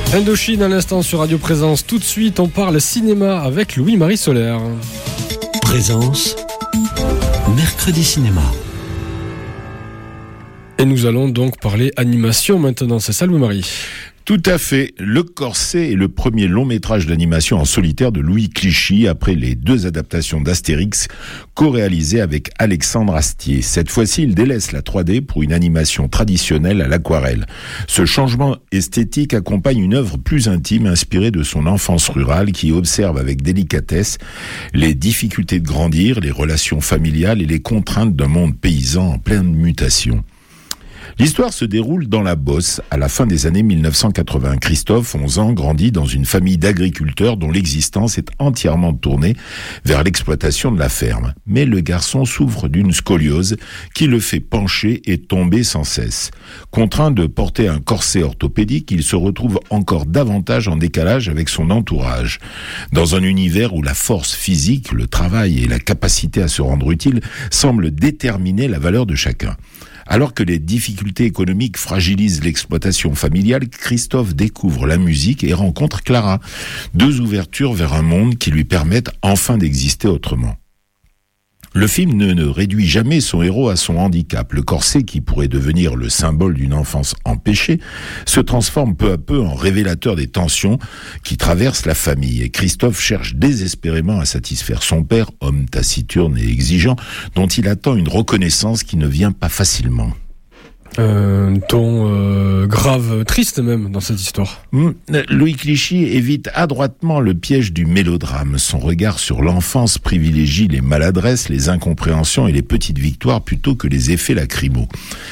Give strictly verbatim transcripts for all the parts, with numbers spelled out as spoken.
Indochine à l'instant sur Radio Présence. Tout de suite, on parle cinéma avec Louis-Marie Solaire. Présence, mercredi cinéma. Et nous allons donc parler animation maintenant. C'est ça, Louis-Marie ? Tout à fait. Le Corset est le premier long métrage d'animation en solitaire de Louis Clichy après les deux adaptations d'Astérix co-réalisées avec Alexandre Astier. Cette fois-ci, il délaisse la trois D pour une animation traditionnelle à l'aquarelle. Ce changement esthétique accompagne une œuvre plus intime inspirée de son enfance rurale qui observe avec délicatesse les difficultés de grandir, les relations familiales et les contraintes d'un monde paysan en pleine mutation. L'histoire se déroule dans la Beauce, à la fin des années mille neuf cent quatre-vingts. Christophe, onze ans, grandit dans une famille d'agriculteurs dont l'existence est entièrement tournée vers l'exploitation de la ferme. Mais le garçon souffre d'une scoliose qui le fait pencher et tomber sans cesse. Contraint de porter un corset orthopédique, il se retrouve encore davantage en décalage avec son entourage. Dans un univers où la force physique, le travail et la capacité à se rendre utile semblent déterminer la valeur de chacun. Alors que les difficultés économiques fragilisent l'exploitation familiale, Christophe découvre la musique et rencontre Clara. Deux ouvertures vers un monde qui lui permettent enfin d'exister autrement. Le film ne, ne réduit jamais son héros à son handicap. Le corset, qui pourrait devenir le symbole d'une enfance empêchée, se transforme peu à peu en révélateur des tensions qui traversent la famille. Et Christophe cherche désespérément à satisfaire son père, homme taciturne et exigeant, dont il attend une reconnaissance qui ne vient pas facilement. Un euh, ton euh, grave, triste même dans cette histoire. Mmh. Louis Clichy évite adroitement le piège du mélodrame. Son regard sur l'enfance privilégie les maladresses, les incompréhensions et les petites victoires plutôt que les effets lacrymaux.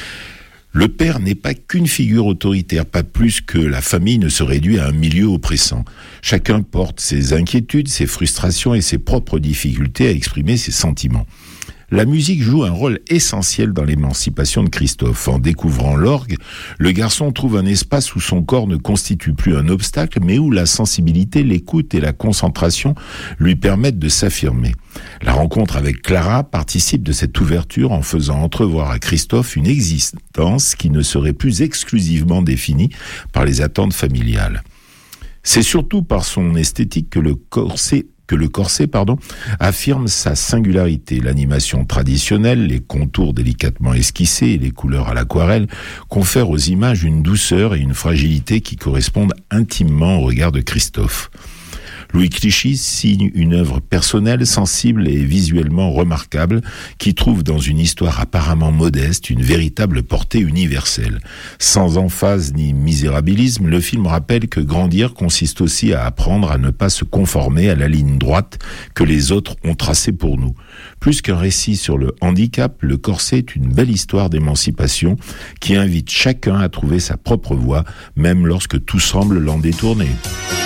Le père n'est pas qu'une figure autoritaire, pas plus que la famille ne se réduit à un milieu oppressant. Chacun porte ses inquiétudes, ses frustrations et ses propres difficultés à exprimer ses sentiments. La musique joue un rôle essentiel dans l'émancipation de Christophe. En découvrant l'orgue, le garçon trouve un espace où son corps ne constitue plus un obstacle, mais où la sensibilité, l'écoute et la concentration lui permettent de s'affirmer. La rencontre avec Clara participe de cette ouverture en faisant entrevoir à Christophe une existence qui ne serait plus exclusivement définie par les attentes familiales. C'est surtout par son esthétique que le corset que le corset, pardon, affirme sa singularité. L'animation traditionnelle, les contours délicatement esquissés et les couleurs à l'aquarelle confèrent aux images une douceur et une fragilité qui correspondent intimement au regard de Christophe. Louis Clichy signe une œuvre personnelle, sensible et visuellement remarquable qui trouve dans une histoire apparemment modeste une véritable portée universelle. Sans emphase ni misérabilisme, le film rappelle que grandir consiste aussi à apprendre à ne pas se conformer à la ligne droite que les autres ont tracée pour nous. Plus qu'un récit sur le handicap, le corset est une belle histoire d'émancipation qui invite chacun à trouver sa propre voie, même lorsque tout semble l'en détourner.